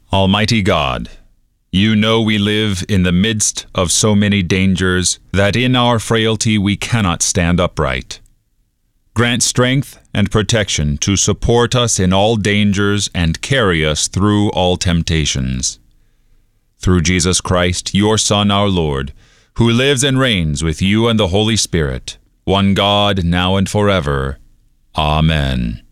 Almighty God, you know we live in the midst of so many dangers that in our frailty we cannot stand upright. Grant strength and protection to support us in all dangers and carry us through all temptations. Through Jesus Christ, your Son, our Lord, who lives and reigns with you and the Holy Spirit, one God, now and forever. Amen.